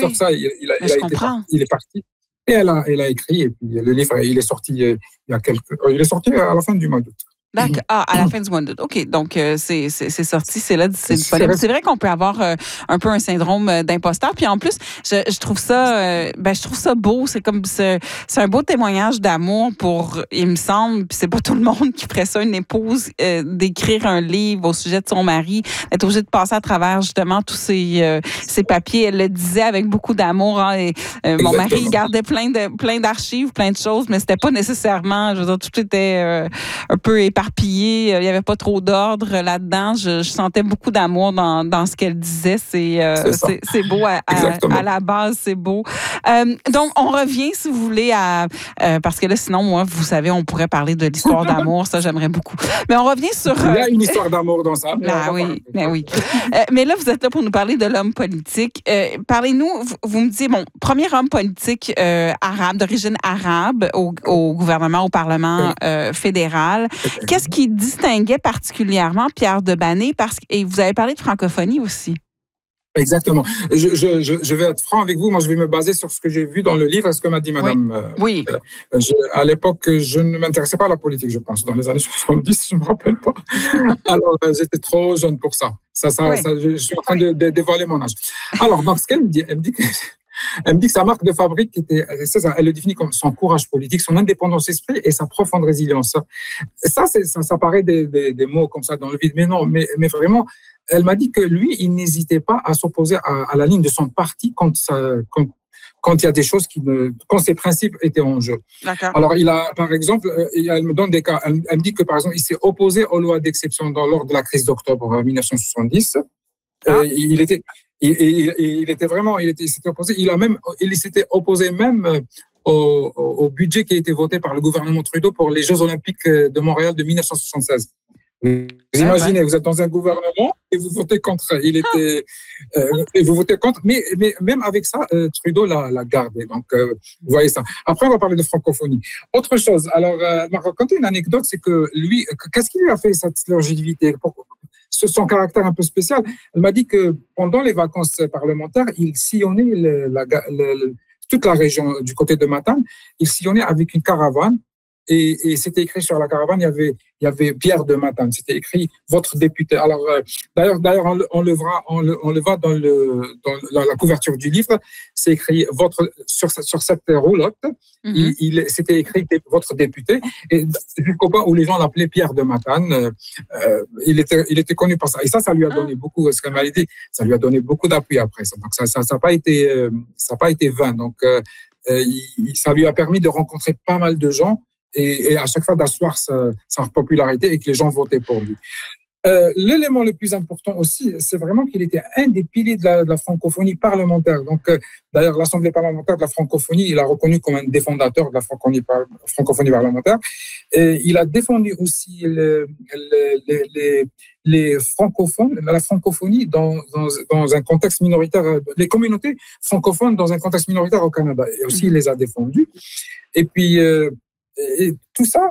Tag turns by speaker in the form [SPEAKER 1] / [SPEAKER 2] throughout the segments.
[SPEAKER 1] sur ça, il est parti. Et elle a écrit, et puis le livre, il est sorti il est sorti à la fin du mois d'août.
[SPEAKER 2] D'accord. À la fin du mois d'août. OK. Donc, c'est sorti, c'est disponible. C'est vrai qu'on peut avoir un peu un syndrome d'imposteur. Puis en plus, je trouve ça beau. C'est un beau témoignage d'amour il me semble, puis c'est pas tout le monde qui ferait ça, une épouse, d'écrire un livre au sujet de son mari, d'être obligée de passer à travers justement tous ces papiers. Elle le disait avec beaucoup d'amour. Hein, mon mari, il gardait plein d'archives, plein de choses, mais c'était pas nécessairement, je veux dire, tout était un peu éparpillé. Il n'y avait pas trop d'ordre là-dedans. Je sentais beaucoup d'amour dans ce qu'elle disait. C'est beau à la base, c'est beau. Donc, on revient, si vous voulez, parce que là, sinon, moi, vous savez, on pourrait parler de l'histoire d'amour. Ça, j'aimerais beaucoup. Mais on revient sur...
[SPEAKER 1] Il y a une histoire d'amour dans ça.
[SPEAKER 2] Oui. Mais là, vous êtes là pour nous parler de l'homme politique. Parlez-nous, vous me dites, premier homme politique arabe, d'origine arabe, au gouvernement, au Parlement fédéral. Qu'est-ce qui distinguait particulièrement Pierre Debanné? Et vous avez parlé de francophonie aussi.
[SPEAKER 1] Exactement. Je vais être franc avec vous. Moi, je vais me baser sur ce que j'ai vu dans le livre et ce que m'a dit madame.
[SPEAKER 2] Oui.
[SPEAKER 1] À l'époque, je ne m'intéressais pas à la politique, je pense. Dans les années 70, je ne me rappelle pas. Alors, j'étais trop jeune pour ça. Je suis en train de dévoiler mon âge. Alors, donc, ce qu'elle me dit, elle me dit que sa marque de fabrique elle le définit comme son courage politique, son indépendance d'esprit et sa profonde résilience. Ça paraît des mots comme ça dans le vide, mais non, mais vraiment, elle m'a dit que lui, il n'hésitait pas à s'opposer à la ligne de son parti quand il y a des choses quand ses principes étaient en jeu.
[SPEAKER 2] D'accord.
[SPEAKER 1] Alors, par exemple, elle me donne des cas. Elle me dit que, par exemple, il s'est opposé aux lois d'exception lors de la crise d'octobre 1970. Il s'était opposé. Il s'était opposé même au budget qui a été voté par le gouvernement Trudeau pour les Jeux Olympiques de Montréal de 1976. Vous imaginez, vous êtes dans un gouvernement et vous votez contre. Et vous votez contre, mais même avec ça, Trudeau l'a gardé. Donc, vous voyez ça. Après, on va parler de francophonie. Autre chose. Alors, elle m'a raconté une anecdote, c'est que lui, qu'est-ce qui lui a fait cette longévité? Son caractère un peu spécial. Elle m'a dit que pendant les vacances parlementaires, il sillonnait toute la région du côté de Matane. Il sillonnait avec une caravane et c'était écrit sur la caravane, il y avait Pierre de Matane. C'était écrit votre député. Alors d'ailleurs on le voit dans la couverture du livre. C'est écrit sur cette roulotte. C'était écrit votre député. Et jusqu'au point où les gens l'appelaient Pierre de Matane, il était connu par ça. Et ça lui a donné beaucoup. Ce qu'elle m'a dit, ça lui a donné beaucoup d'appui après ça. Donc ça n'a pas été vain. Donc ça lui a permis de rencontrer pas mal de gens. Et à chaque fois d'asseoir sa popularité et que les gens votaient pour lui. L'élément le plus important aussi, c'est vraiment qu'il était un des piliers de la francophonie parlementaire. Donc, d'ailleurs, l'Assemblée parlementaire de la francophonie, il a reconnu comme un des fondateurs de la francophonie parlementaire. Et il a défendu aussi les francophones, la francophonie dans un contexte minoritaire, les communautés francophones dans un contexte minoritaire au Canada. Et aussi, il les a défendus. Et puis, et tout ça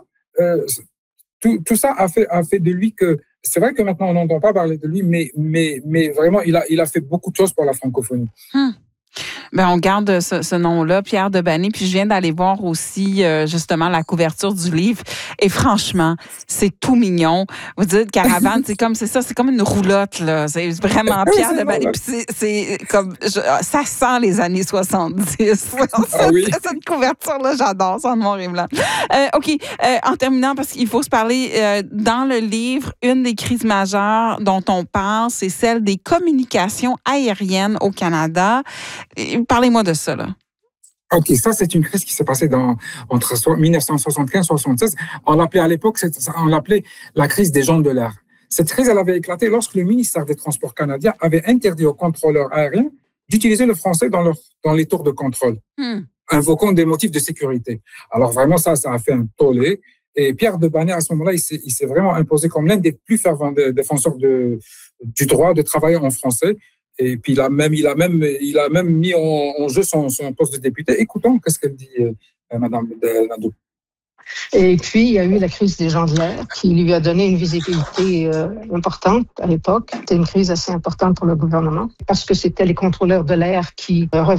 [SPEAKER 1] a fait de lui que c'est vrai que maintenant on n'entend pas parler de lui, mais vraiment il a fait beaucoup de choses pour la francophonie.
[SPEAKER 2] Ben, on garde ce nom-là, Pierre Debanné, puis je viens d'aller voir aussi justement la couverture du livre. Et franchement, c'est tout mignon. Vous dites caravane, c'est comme une roulotte là. C'est vraiment Pierre Debanné. Puis c'est comme ça sent les années 70. Cette couverture-là, j'adore ça en noir et blanc. OK. En terminant, parce qu'il faut se parler dans le livre, une des crises majeures dont on parle, c'est celle des communications aériennes au Canada. Parlez-moi de ça, là.
[SPEAKER 1] OK, ça, c'est une crise qui s'est passée entre 1975 et 1976. On l'appelait à l'époque, la crise des gens de l'air. Cette crise, elle avait éclaté lorsque le ministère des Transports canadien avait interdit aux contrôleurs aériens d'utiliser le français dans les tours de contrôle, invoquant des motifs de sécurité. Alors vraiment, ça a fait un tollé. Et Pierre Debanné, à ce moment-là, il s'est vraiment imposé comme l'un des plus fervents défenseurs du droit de travailler en français. Et puis, il a même mis en jeu son poste de député. Écoutons qu'est-ce qu'elle dit, Madame Nadeau.
[SPEAKER 3] Et puis, il y a eu la crise des gens de l'air qui lui a donné une visibilité importante à l'époque. C'était une crise assez importante pour le gouvernement parce que c'était les contrôleurs de l'air qui